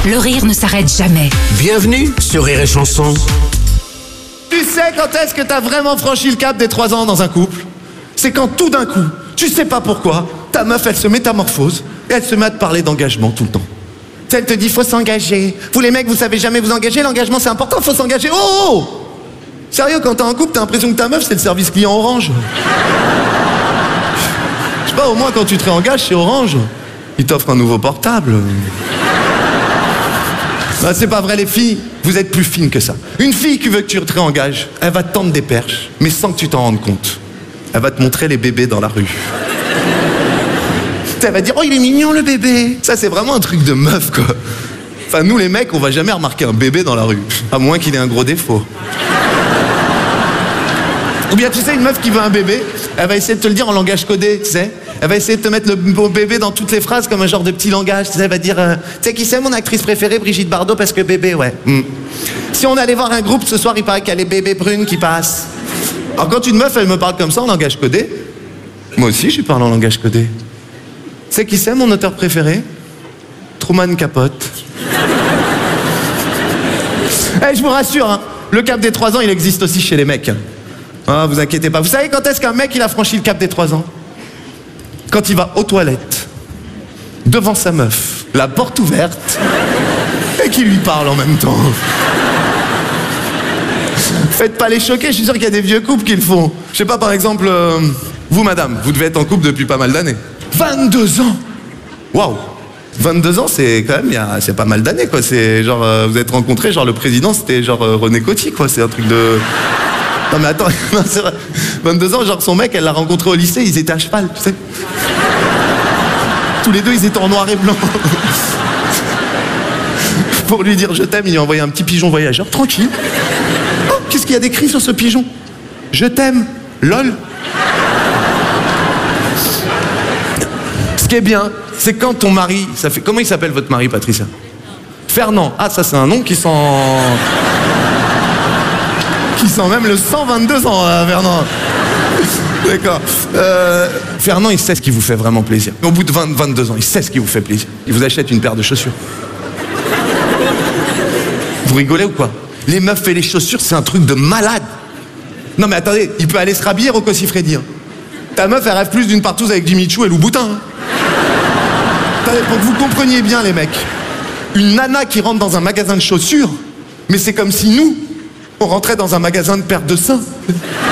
Le rire ne s'arrête jamais. Bienvenue sur Rire et Chanson. Tu sais quand est-ce que t'as vraiment franchi le cap des 3 ans dans un couple? C'est quand tout d'un coup, tu sais pas pourquoi, ta meuf elle se métamorphose et elle se met à te parler d'engagement tout le temps. Elle te dit faut s'engager. Vous les mecs vous savez jamais vous engager, l'engagement c'est important, faut s'engager. Oh! Sérieux, quand t'es en couple, t'as l'impression que ta meuf c'est le service client Orange. Je sais pas, au moins quand tu te réengages chez Orange, ils t'offrent un nouveau portable. Ben, c'est pas vrai les filles, vous êtes plus fines que ça. Une fille qui veut que tu te réengages, elle va te tendre des perches, mais sans que tu t'en rendes compte. Elle va te montrer les bébés dans la rue. Elle va dire, oh il est mignon le bébé. Ça c'est vraiment un truc de meuf quoi. Enfin nous les mecs on va jamais remarquer un bébé dans la rue, à moins qu'il ait un gros défaut. Ou bien tu sais une meuf qui veut un bébé, elle va essayer de te le dire en langage codé, tu sais. Elle va essayer de te mettre le beau bébé dans toutes les phrases comme un genre de petit langage. Tu sais, elle va dire, tu sais qui c'est mon actrice préférée, Brigitte Bardot, parce que bébé, ouais. Si on allait voir un groupe ce soir, il paraît qu'il y a les bébés brunes qui passent. Alors quand une meuf, elle me parle comme ça en langage codé, moi aussi je parle en langage codé. Tu sais qui c'est mon auteur préféré? Truman Capote. Eh, je vous rassure, hein, le cap des 3 ans, il existe aussi chez les mecs. Ah, vous inquiétez pas. Vous savez quand est-ce qu'un mec, il a franchi le cap des 3 ans? Quand il va aux toilettes, devant sa meuf, la porte ouverte, et qu'il lui parle en même temps. Faites pas les choquer, je suis sûr qu'il y a des vieux couples qui le font. Je sais pas, par exemple, vous madame, vous devez être en couple depuis pas mal d'années. 22 ans! Waouh! 22 ans, c'est quand même, c'est pas mal d'années, quoi. C'est genre, vous êtes rencontrés, genre le président, c'était genre René Coty, quoi. C'est un truc de... Non mais attends, non, c'est vrai. 22 ans, genre son mec, elle l'a rencontré au lycée, ils étaient à cheval, tu sais. Tous les deux, ils étaient en noir et blanc. Pour lui dire je t'aime, il lui a envoyé un petit pigeon voyageur, tranquille. Oh, qu'est-ce qu'il y a d'écrit sur ce pigeon? Je t'aime, lol. Ce qui est bien, c'est quand ton mari, ça fait... Comment il s'appelle votre mari, Patricia? Fernand. Ah, ça c'est un nom qui sent... qui sent même le 122 ans, Fernand. D'accord. Fernand, il sait ce qui vous fait vraiment plaisir. Au bout de 22 ans, il sait ce qui vous fait plaisir. Il vous achète une paire de chaussures. Vous rigolez ou quoi? Les meufs et les chaussures, c'est un truc de malade. Non mais attendez, il peut aller se rhabiller, Rocco Siffredi. Ta meuf, elle rêve plus d'une partouze avec du Michou et Louboutin. Attendez, pour que vous compreniez bien, les mecs. Une nana qui rentre dans un magasin de chaussures, mais c'est comme si nous, on rentrait dans un magasin de paires de seins.